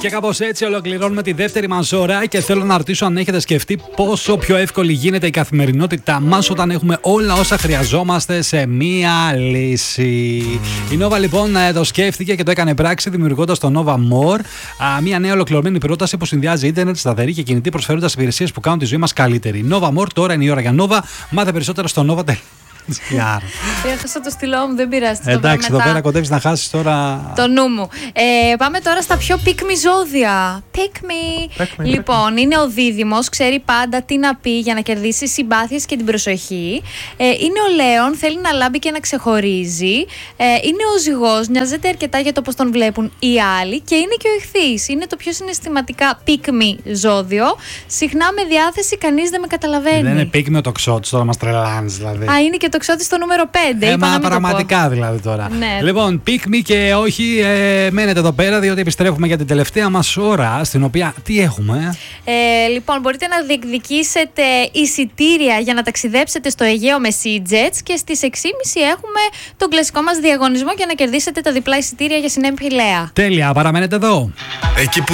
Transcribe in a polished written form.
Και κάπως έτσι ολοκληρώνουμε τη δεύτερη μας ώρα και θέλω να ρωτήσω αν έχετε σκεφτεί πόσο πιο εύκολη γίνεται η καθημερινότητά μας όταν έχουμε όλα όσα χρειαζόμαστε σε μία λύση. Η Nova λοιπόν το σκέφτηκε και το έκανε πράξη δημιουργώντας το Nova More, μία νέα ολοκληρωμένη πρόταση που συνδυάζει ίντερνετ, σταθερή και κινητή, προσφέροντας υπηρεσίες που κάνουν τη ζωή μας καλύτερη. Nova More, τώρα είναι η ώρα για Nova. Μάθε περισσότερα στο Nova. Έχασα το στυλό μου, δεν πειράζει. Εντάξει, εδώ πέρα κοντεύεις να χάσεις τώρα το νου μου. Πάμε τώρα στα πιο pick me ζώδια. Pick me. Λοιπόν, είναι ο Δίδυμος, ξέρει πάντα τι να πει για να κερδίσει συμπάθειες και την προσοχή. Είναι ο Λέων, θέλει να λάμπει και να ξεχωρίζει. Είναι ο Ζυγός, νοιάζεται αρκετά για το πώς τον βλέπουν οι άλλοι. Και είναι και ο Ιχθύς, είναι το πιο συναισθηματικά pick me ζώδιο. Συχνά με διάθεση, κανείς δεν με καταλαβαίνει. Δεν είναι pick me ο τοξότης, τώρα μας τρελάνεις δηλαδή. Είναι και το ξότι στο νούμερο 5. Μα πραγματικά δηλαδή τώρα. Ναι. Λοιπόν, pick me και όχι, μένετε εδώ πέρα διότι επιστρέφουμε για την τελευταία μας ώρα, στην οποία τι έχουμε. Λοιπόν, μπορείτε να διεκδικήσετε εισιτήρια για να ταξιδέψετε στο Αιγαίο με SeaJets και στις 6.30 έχουμε τον κλασικό μας διαγωνισμό για να κερδίσετε τα διπλά εισιτήρια για Συνέμ Πηλαία. Τέλεια, παραμένετε εδώ. Εκεί που